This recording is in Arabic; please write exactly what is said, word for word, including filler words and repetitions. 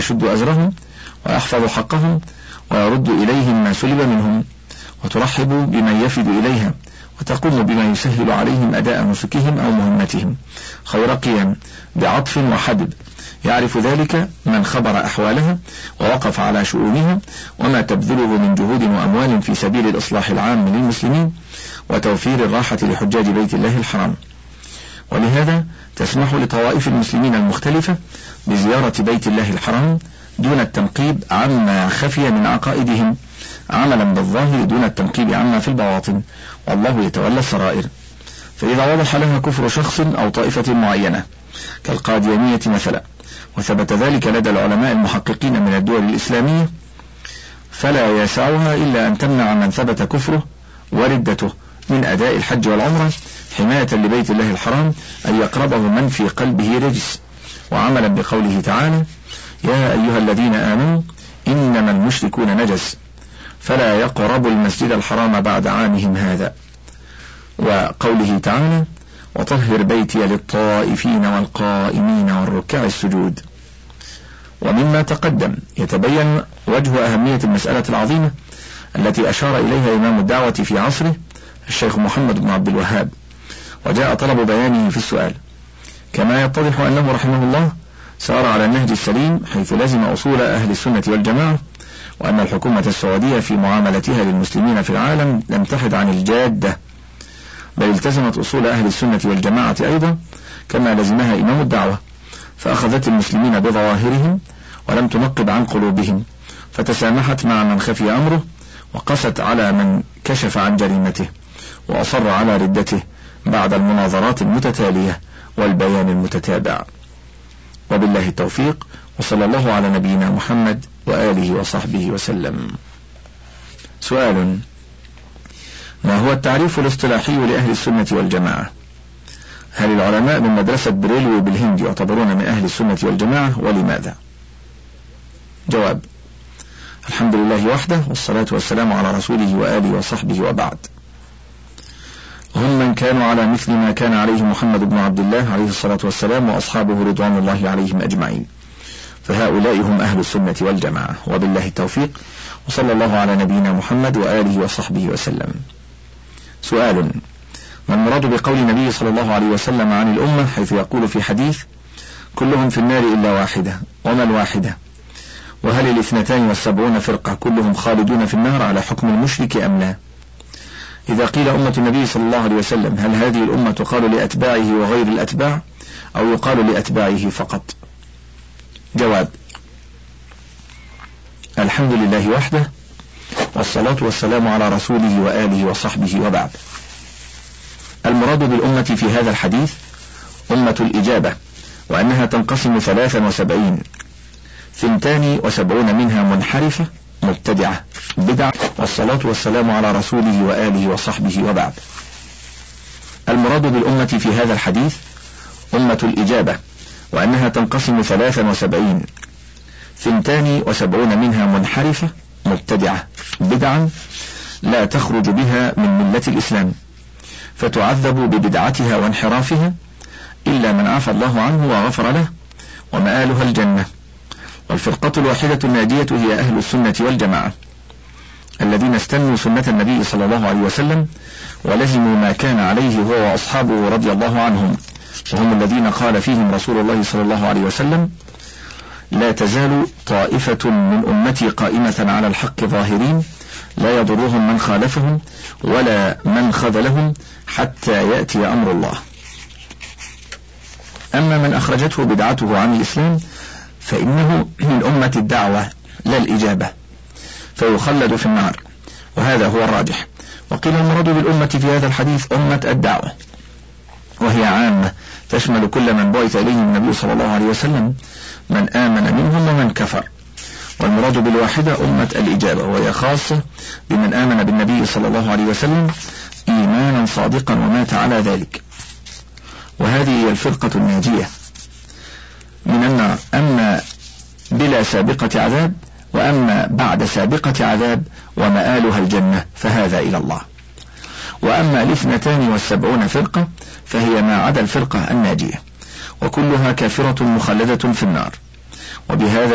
يشد أزرهم ويحفظ حقهم ويرد إليهم ما سلب منهم، وترحب بمن يفد إليها، وتقوم بما يسهل عليهم أداء نسكهم أو مهمتهم خير قيام بعطف وحدب، يعرف ذلك من خبر أحوالها ووقف على شؤونها وما تبذله من جهود وأموال في سبيل الإصلاح العام للمسلمين وتوفير الراحة لحجاج بيت الله الحرام. ولهذا تسمح لطوائف المسلمين المختلفة بزيارة بيت الله الحرام دون التنقيب عما خفي من عقائدهم، عملا بالظاهر دون التنقيب عما في البواطن، والله يتولى السرائر. فإذا وضح لها كفر شخص أو طائفة معينة كالقاديانية مثلا، وثبت ذلك لدى العلماء المحققين من الدول الإسلامية، فلا يسعها إلا أن تمنع من ثبت كفره وردته من أداء الحج والعمرة حماية لبيت الله الحرام أن يقربه من في قلبه رجس، وعملا بقوله تعالى: يا أيها الذين آمنوا إنما المشركون نجس فلا يقربوا المسجد الحرام بعد عامهم هذا، وقوله تعالى: وطهر بيتي للطائفين والقائمين والركع السجود. ومما تقدم يتبين وجه أهمية المسألة العظيمة التي أشار إليها إمام الدعوة في عصره الشيخ محمد بن عبد الوهاب، وجاء طلب بيانه في السؤال، كما يتضح أنه رحمه الله سار على النهج السليم حيث لزم أصول أهل السنة والجماعة، وأن الحكومة السعودية في معاملتها للمسلمين في العالم لم تحد عن الجادة، بل التزمت أصول أهل السنة والجماعة أيضا كما لزمها إمام الدعوة، فأخذت المسلمين بظواهرهم ولم تنقب عن قلوبهم، فتسامحت مع من خفي أمره، وقست على من كشف عن جريمته، وأصر على ردته بعد المناظرات المتتالية والبيان المتتابع. وبالله التوفيق، وصلى الله على نبينا محمد وآله وصحبه وسلم. سؤال: ما هو التعريف الاصطلاحي لأهل السنة والجماعة؟ هل العلماء من مدرسة بريلوي بالهند يعتبرون من أهل السنة والجماعة، ولماذا؟ جواب: الحمد لله وحده، والصلاة والسلام على رسوله وآله وصحبه، وبعد. هم من كانوا على مثل ما كان عليه محمد بن عبد الله عليه الصلاة والسلام وأصحابه رضوان الله عليهم أجمعين، فهؤلاء هم أهل السنة والجماعة، وبالله التوفيق، وصلى الله على نبينا محمد وآله وصحبه وسلم. سؤال: ما المراد بقول النبي صلى الله عليه وسلم عن الأمة حيث يقول في حديث: كلهم في النار إلا واحدة، وما الواحدة؟ وهل الاثنتان والسبعون فرقة كلهم خالدون في النار على حكم المشرك أم لا؟ إذا قيل أمة النبي صلى الله عليه وسلم، هل هذه الأمة تقال لأتباعه وغير الأتباع، أو يقال لأتباعه فقط؟ جواب: الحمد لله وحده، والصلاة والسلام على رسوله وآله وصحبه، وبعد. المراد بالأمة في هذا الحديث أمة الإجابة، وأنها تنقسم ثلاثا وسبعين، ثنتان وسبعون منها منحرفة مبتدعة بدعة، والصلاة والسلام على رسوله وآله وصحبه، وبعد. المراد بالأمة في هذا الحديث أمة الإجابة، وأنها تنقسم ثلاثا وسبعين، ثنتان وسبعون منها منحرفة مبتدعة بدعا لا تخرج بها من ملة الإسلام، فتعذب ببدعتها وانحرافها إلا من عفى الله عنه وغفر له، ومآلها الجنة. والفرقة الواحدة الناجية هي أهل السنة والجماعة الذين استنوا سنة النبي صلى الله عليه وسلم ولزموا ما كان عليه هو وأصحابه رضي الله عنهم، وهم الذين قال فيهم رسول الله صلى الله عليه وسلم: لا تزال طائفة من أمتي قائمة على الحق ظاهرين لا يضرهم من خالفهم ولا من خذلهم حتى يأتي أمر الله. أما من أخرجته بدعته عن الإسلام فإنه من أمة الدعوة لا الإجابة، فيخلد في النار، وهذا هو الراجح. وقيل المراد بالأمة في هذا الحديث أمة الدعوة، وهي عامة تشمل كل من بعث إليه النبي صلى الله عليه وسلم، من آمن منهم ومن كفر. والمراد بالواحدة أمة الإجابة، وهي خاصة بمن آمن بالنبي صلى الله عليه وسلم إيمانا صادقا ومات على ذلك، وهذه هي الفرقة الناجية من النار، أما بلا سابقة عذاب، وأما بعد سابقة عذاب ومآلها الجنة فهذا إلى الله. وأما الاثنتان والسبعون فرقة فهي ما عدا الفرقة الناجية، وكلها كافرة مخلدة في النار. وبهذا